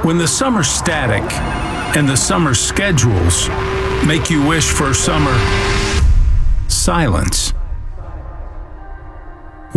When the summer static and the summer schedules make you wish for summer silence.